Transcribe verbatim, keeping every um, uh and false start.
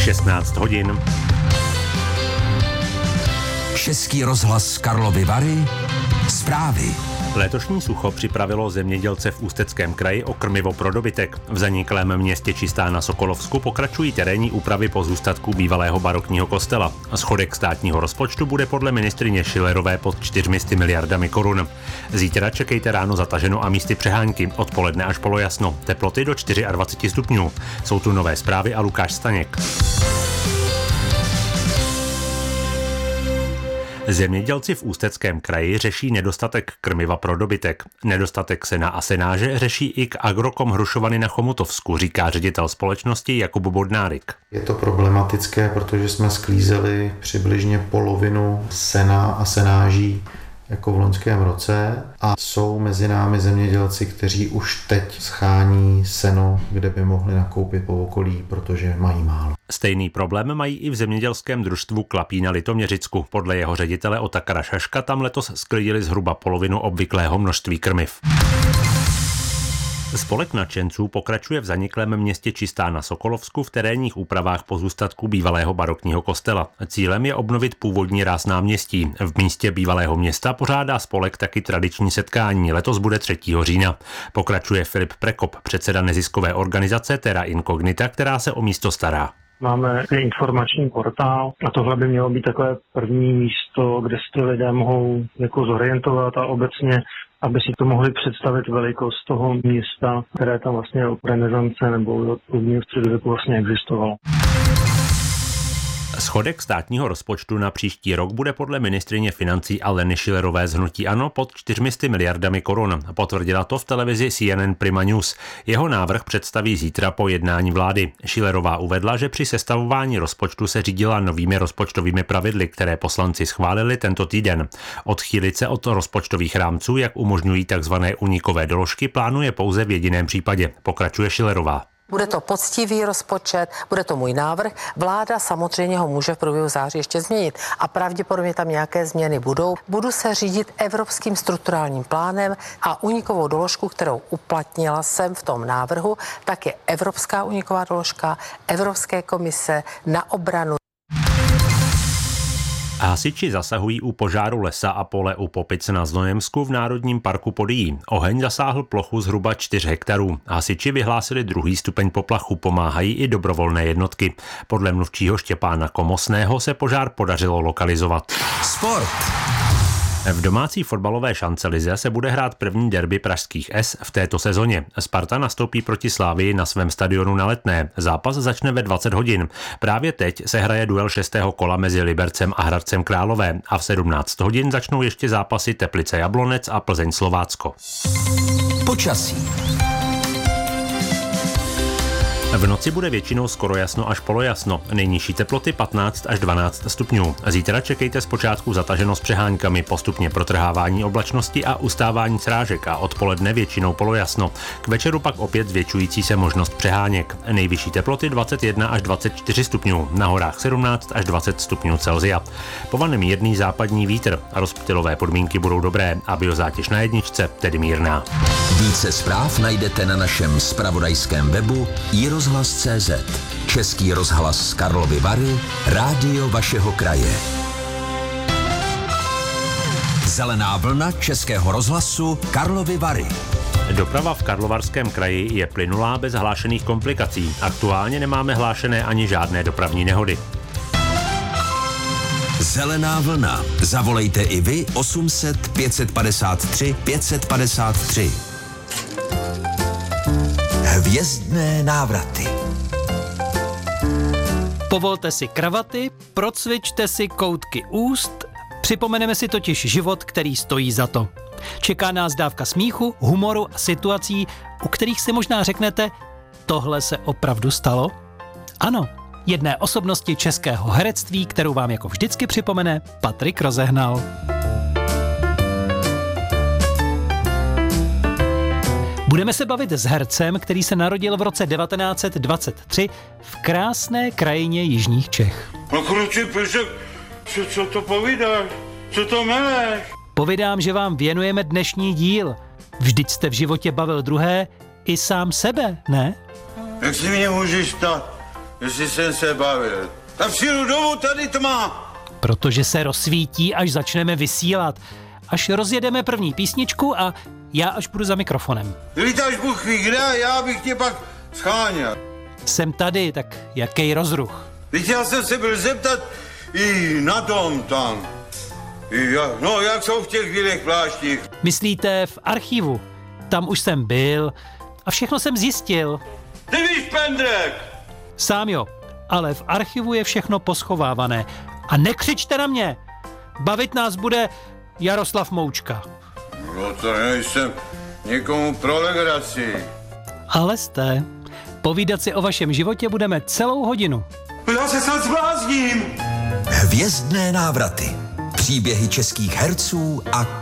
šestnáct hodin. Český rozhlas Karlovy Vary. Zprávy. Letošní sucho připravilo zemědělce v Ústeckém kraji o krmivo pro dobytek. V zaniklém městě Čistá na Sokolovsku pokračují terénní úpravy pozůstatků bývalého barokního kostela. Schodek státního rozpočtu bude podle ministryně Schillerové pod čtyřmi miliardami korun. Zítra čekejte ráno zataženo a místy přehánky, odpoledne až polojasno, teploty do dvacet čtyři stupňů. Jsou tu nové zprávy a Lukáš Staněk. Zemědělci v Ústeckém kraji řeší nedostatek krmiva pro dobytek. Nedostatek sena a senáže řeší i k Agrokom Hrušovany na Chomutovsku, říká ředitel společnosti Jakub Bodnárik. Je to problematické, protože jsme sklízeli přibližně polovinu sena a senáží jako v loňském roce a jsou mezi námi zemědělci, kteří už teď schání seno, kde by mohli nakoupit po okolí, protože mají málo. Stejný problém mají i v zemědělském družstvu Klapí na Litoměřicku. Podle jeho ředitele Otakara Šaška tam letos sklidili zhruba polovinu obvyklého množství krmiv. Spolek nadšenců pokračuje v zaniklém městě Čistá na Sokolovsku v terénních úpravách pozůstatků bývalého barokního kostela. Cílem je obnovit původní ráz náměstí. V místě bývalého města pořádá spolek taky tradiční setkání. Letos bude třetího října. Pokračuje Filip Prekop, předseda neziskové organizace Terra Incognita, která se o místo stará. Máme informační portál a tohle by mělo být takové první místo, kde se ty lidé mohou jako zorientovat a obecně, aby si to mohli představit velikost toho města, které tam vlastně od renesance nebo od prvního středověku vlastně existovalo. Schodek státního rozpočtu na příští rok bude podle ministryně financí Aleny Schillerové z hnutí ANO pod čtyřmi miliardami korun. Potvrdila to v televizi C N N Prima News. Jeho návrh představí zítra po jednání vlády. Schillerová uvedla, že při sestavování rozpočtu se řídila novými rozpočtovými pravidly, které poslanci schválili tento týden. Odchýlit se od rozpočtových rámců, jak umožňují tzv. Únikové doložky, plánuje pouze v jediném případě. Pokračuje Schillerová. Bude to poctivý rozpočet, bude to můj návrh. Vláda samozřejmě ho může v průběhu září ještě změnit a pravděpodobně tam nějaké změny budou. Budu se řídit evropským strukturálním plánem a únikovou doložku, kterou uplatnila jsem v tom návrhu, tak je evropská úniková doložka Evropské komise na obranu. Hasiči zasahují u požáru lesa a pole u Popic na Znojemsku v Národním parku Podyjí. Oheň zasáhl plochu zhruba čtyři hektarů. Hasiči vyhlásili druhý stupeň poplachu, pomáhají i dobrovolné jednotky. Podle mluvčího Štěpána Komosného se požár podařilo lokalizovat. Sport. V domácí fotbalové šancelize se bude hrát první derby pražských S v této sezóně. Sparta nastoupí proti Slavii na svém stadionu na Letné. Zápas začne ve dvacet hodin. Právě teď se hraje duel šestého kola mezi Libercem a Hradcem Králové a v sedmnáct hodin začnou ještě zápasy Teplice Jablonec a Plzeň Slovácko. Počasí. V noci bude většinou skoro jasno až polojasno. Nejnižší teploty patnáct až dvanáct stupňů. Zítra čekejte zpočátku zataženo s přeháňkami, postupně protrhávání oblačnosti a ustávání srážek a odpoledne většinou polojasno. K večeru pak opět zvětšující se možnost přeháněk. Nejvyšší teploty dvacet jedna až dvacet čtyři stupňů, na horách sedmnáct až dvacet stupňů Celsia. Povane mírný západní vítr, rozptylové podmínky budou dobré a biozátěž na jedničce, tedy mírná. Více zpráv najdete na našem zpravodajském webu i rozhlas tečka cé zet. Český rozhlas Karlovy Vary, rádio vašeho kraje. Zelená vlna Českého rozhlasu Karlovy Vary. Doprava v Karlovarském kraji je plynulá bez hlášených komplikací. Aktuálně nemáme hlášené ani žádné dopravní nehody. Zelená vlna. Zavolejte i vy osm set pět padesát tři pět padesát tři. Hvězdné návraty. Povolte si kravaty, procvičte si koutky úst, připomeneme si totiž život, který stojí za to. Čeká nás dávka smíchu, humoru a situací, u kterých si možná řeknete, tohle se opravdu stalo? Ano, jedné osobnosti českého herectví, kterou vám jako vždycky připomene Patrik Rozehnal. Budeme se bavit s hercem, který se narodil v roce devatenáct set dvacet tři v krásné krajině jižních Čech. No kruči, pešek, co, co to povídáš? Co to meleš? Povídám, že vám věnujeme dnešní díl. Vždyť jste v životě bavil druhé i sám sebe, ne? Jak si mě můžeš ptát? jestli jsem se bavil. Tak přijdu domů, tady tma. Protože se rozsvítí, až začneme vysílat. Až rozjedeme první písničku a já až budu za mikrofonem. Lítáš Bůh ví kde, já bych tě pak scháněl. Jsem tady, tak jaký rozruch? Teď já jsem se byl zeptat i na tom tam. I ja, no, jak jsou v těch bílých pláštích. Myslíte v archivu? Tam už jsem byl a všechno jsem zjistil. Ty víš, Pendrek! Sám jo, ale v archivu je všechno poschovávané. A nekřičte na mě! Bavit nás bude Jaroslav Moučka. No to nejsem někomu pro legraci. Ale jste. Povídat si o vašem životě budeme celou hodinu. Já se snad zblázním. Hvězdné návraty. Příběhy českých herců a